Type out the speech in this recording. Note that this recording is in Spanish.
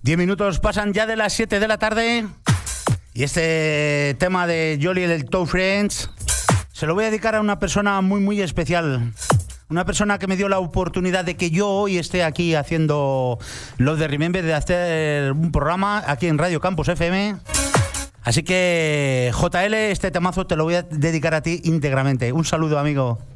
10 minutos pasan ya de las 7 de la tarde y este tema de Jolly del Two Friends se lo voy a dedicar a una persona muy muy especial. Una persona que me dio la oportunidad de que yo hoy esté aquí haciendo lo de Remember, de hacer un programa aquí en Radio Campus FM. Así que, JL, este temazo te lo voy a dedicar a ti íntegramente. Un saludo, amigo.